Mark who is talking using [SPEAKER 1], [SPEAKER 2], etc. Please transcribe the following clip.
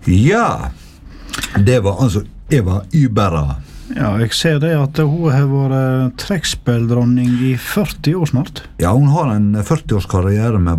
[SPEAKER 1] Ja, det var altså Eva Yberra.
[SPEAKER 2] Ja, jeg ser det at hun har vært trekkspilldronning i 40 år snart.
[SPEAKER 1] Ja, hun har en 40-årskarriere med